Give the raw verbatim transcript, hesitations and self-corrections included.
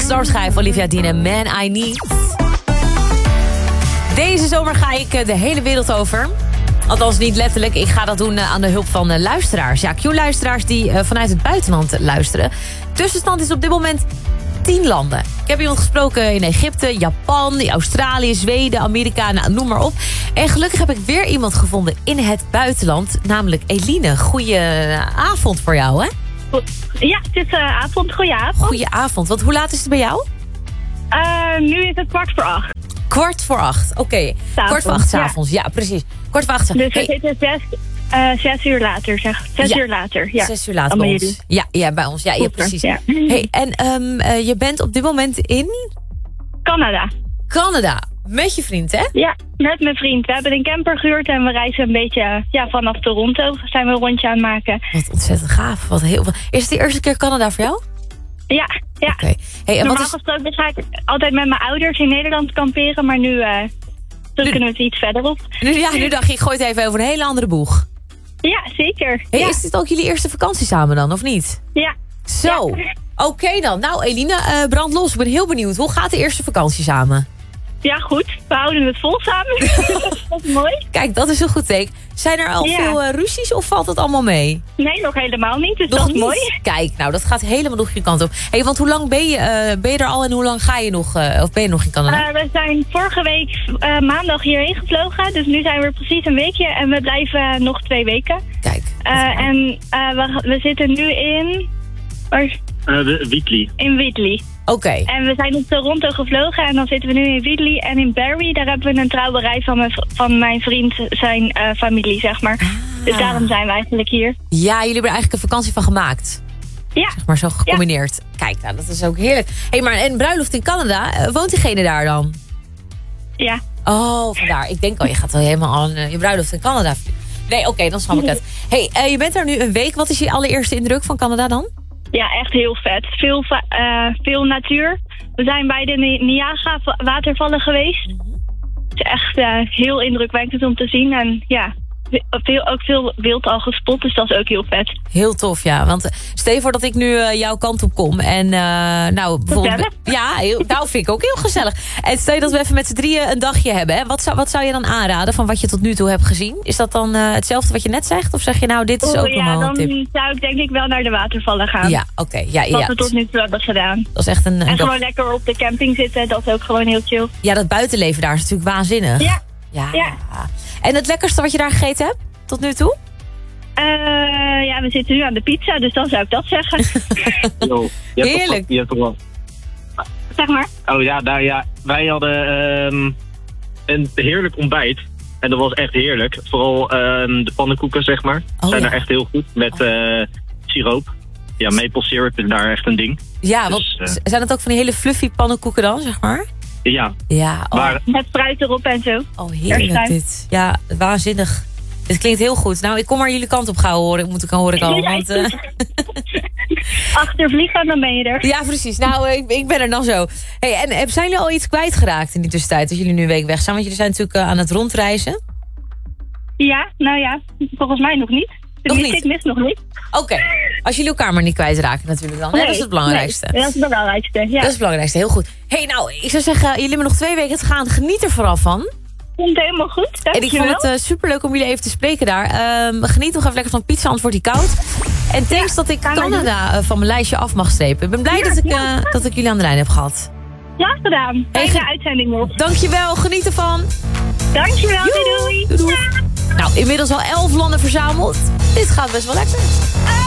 Starschijf, Olivia Dean en Man I Need. Deze zomer ga ik de hele wereld over. Althans niet letterlijk, ik ga dat doen aan de hulp van luisteraars. Ja, Q-luisteraars die vanuit het buitenland luisteren. Tussenstand is op dit moment tien landen. Ik heb iemand gesproken in Egypte, Japan, Australië, Zweden, Amerika, nou, noem maar op. En gelukkig heb ik weer iemand gevonden in het buitenland, namelijk Eline. Goeie avond voor jou, hè? Ja, het is uh, avond. Goeie avond. Goeie avond, want hoe laat is het bij jou? Uh, nu is het kwart voor acht. Kwart voor acht, oké. Okay. Kwart voor acht 's avonds, ja. ja, precies. Kwart voor acht. Dus hey. het is zes, uh, zes uur later, zeg. Zes ja. uur later, ja. Zes uur later bij ons. Ja, ja, bij ons. Ja, ja precies. Ja. Hey, en um, uh, je bent op dit moment in? Canada. Canada. Met je vriend, hè? Ja, met mijn vriend. We hebben een camper gehuurd en we reizen een beetje ja, vanaf Toronto. Zijn we een rondje aan het maken. Wat ontzettend gaaf. Wat heel... Is het de eerste keer Canada voor jou? Ja, ja. Okay. Hey, en Normaal wat is... gesproken ga ik altijd met mijn ouders in Nederland kamperen, maar nu uh, drukken we het iets verder op. Nu, ja, nu dacht je, ik gooi het even over een hele andere boeg. Ja, zeker. Hey, ja. Is dit ook jullie eerste vakantie samen dan, of niet? Ja. Zo. Ja. Oké okay dan. Nou, Eline, uh, brand los. Ik ben heel benieuwd. Hoe gaat de eerste vakantie samen? Ja, goed. We houden het vol samen. Dat is mooi. Kijk, dat is een goed teken. Zijn er al ja. veel uh, ruzies of valt het allemaal mee? Nee, nog helemaal niet. Dus nog dat is niet? mooi. Kijk, nou, dat gaat helemaal nog je kant op. Hey, want hoe lang ben je, uh, ben je er al en hoe lang ga je nog, uh, of ben je nog in Canada? Uh, we zijn vorige week uh, maandag hierheen gevlogen. Dus nu zijn we precies een weekje en we blijven uh, nog twee weken. Kijk. Uh, en uh, we, we zitten nu in... Waar? Uh, Wheatley. In Wheatley. Oké. Okay. En we zijn op Toronto gevlogen en dan zitten we nu in Wheatley. En in Barrie, daar hebben we een trouwerij van mijn, van mijn vriend, zijn uh, familie, zeg maar. Ah. Dus daarom zijn we eigenlijk hier. Ja, jullie hebben er eigenlijk een vakantie van gemaakt. Ja. Zeg maar zo gecombineerd. Ja. Kijk, nou, dat is ook heerlijk. Hé, hey, maar en bruiloft in Canada, uh, woont diegene daar dan? Ja. Oh, vandaar. Ik denk al, je gaat wel helemaal aan uh, je bruiloft in Canada. Nee, oké, okay, dan snap ik het. Hé, hey, uh, je bent er nu een week. Wat is je allereerste indruk van Canada dan? Ja, echt heel vet. Veel, uh, veel natuur. We zijn bij de Niagara-watervallen geweest. Mm-hmm. Het is echt uh, heel indrukwekkend om te zien. En ja, veel, ook veel wild al gespot, dus dat is ook heel vet. Heel tof, ja. Want stel je voor dat ik nu uh, jouw kant op kom. En uh, nou, bijvoorbeeld... Ja, heel, nou vind ik ook heel gezellig. En stel je dat we even met z'n drieën een dagje hebben. Hè? Wat, zou, wat zou je dan aanraden van wat je tot nu toe hebt gezien? Is dat dan uh, hetzelfde wat je net zegt? Of zeg je nou, dit is oh, ook ja, normaal een tip? Dan zou ik denk ik wel naar de watervallen gaan. Ja, oké. Okay, ja, wat ja. we tot nu toe hebben gedaan. Dat is echt een... een en dag. gewoon lekker op de camping zitten, dat is ook gewoon heel chill. Ja, dat buitenleven daar is natuurlijk waanzinnig. Ja. Ja. ja. En het lekkerste wat je daar gegeten hebt? Tot nu toe? Uh, ja, we zitten nu aan de pizza, dus dan zou ik dat zeggen. Yo, je hebt heerlijk. Toch, je hebt toch wel... Zeg maar. Oh ja, nou ja, wij hadden um, een heerlijk ontbijt. En dat was echt heerlijk. Vooral um, de pannenkoeken, zeg maar. Oh, zijn ja. daar echt heel goed. Met uh, siroop. Ja, maple syrup is daar echt een ding. Ja, dus, want uh, zijn het ook van die hele fluffy pannenkoeken dan, zeg maar? Ja. Ja, oh. Maar, met fruit erop en zo. Oh, heerlijk dit. Ja, waanzinnig. Het klinkt heel goed. Nou, ik kom maar jullie kant op gauw horen. Moet ik al horen al. Want, uh... Achter vliegen, dan ben je er. Ja, precies. Nou, ik, ik ben er dan zo. Hey, en zijn jullie al iets kwijtgeraakt in die tussentijd? Dat jullie nu een week weg zijn? Want jullie zijn natuurlijk uh, aan het rondreizen. Ja, nou ja. Volgens mij nog niet. De nog niet? Ik mis nog niet. Oké. Okay. Als jullie elkaar maar niet kwijtraken natuurlijk dan. Nee, dat is het belangrijkste. Nee, dat is het belangrijkste, ja. Dat is het belangrijkste. Heel goed. Hey, nou, ik zou zeggen, jullie hebben nog twee weken te gaan. Geniet er vooral van. Komt helemaal goed. En ik vond het uh, superleuk om jullie even te spreken daar. Um, geniet nog even lekker van pizza, anders wordt die koud. En thanks ja, dat ik Canada uh, van mijn lijstje af mag strepen. Ik ben blij ja, dat, ik, uh, ja. dat ik jullie aan de lijn heb gehad. Ja, gedaan. Fijne hey, uitzending nog. Dankjewel, geniet ervan. Dankjewel, doei doei. doei, doei. Ja. Nou, inmiddels al elf landen verzameld. Dit gaat best wel lekker.